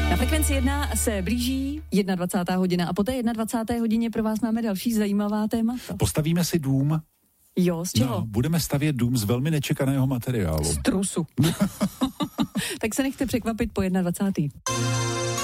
Na Frekvenci 1 se blíží 21. hodina a po té 21. hodině pro vás máme další zajímavá témata. Postavíme si dům. Jo, z čeho? No, budeme stavět dům z velmi nečekaného materiálu. Z trusu. Tak se nechte překvapit po 21.